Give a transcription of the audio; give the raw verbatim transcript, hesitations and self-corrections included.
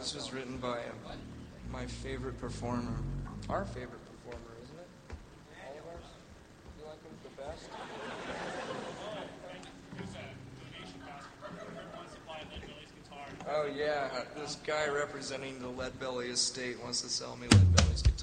This was written by uh, my favorite performer. Our favorite performer, isn't it? All of ours? You like him the best? Oh yeah, this guy representing the Lead Belly estate wants to sell me Lead Belly's guitar.